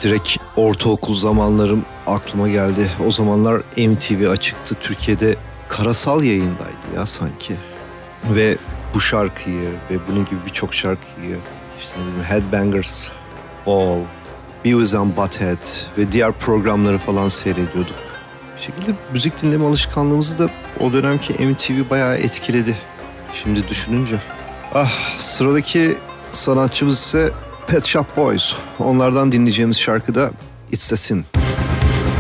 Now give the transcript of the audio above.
Direkt ortaokul zamanlarım aklıma geldi. O zamanlar MTV açıktı. Türkiye'de karasal yayındaydı ya sanki. Ve bu şarkıyı ve bunun gibi birçok şarkıyı, işte Headbangers Ball, Beavis and Butthead ve diğer programları falan seyrediyorduk. Bir şekilde müzik dinleme alışkanlığımızı da o dönemki MTV bayağı etkiledi. Şimdi düşününce. Sıradaki sanatçımız ise Pet Shop Boys. Onlardan dinleyeceğimiz şarkı da It's a Sin.